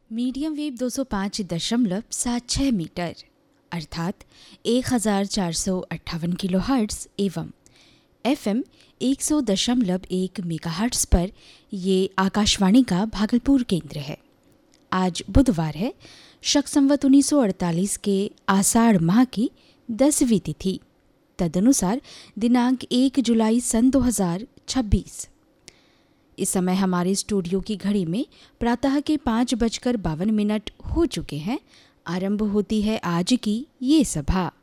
Medium wave 205.76 metre अर्थात 1458 kilohertz एवं FM 100.1 megahertz पर ये आकाशवाणी का भागलपुर केंद्र है। आज बुधवार है, शक संवत 1948 के आषाढ़ माह की 10वीं तिथि, तदनुसार दिनांक 1 जुलाई सन 2026। इस समय हमारे स्टूडियो की घड़ी में प्रातः के 5:52 हो चुके हैं। आरंभ होती है आज की ये सभा।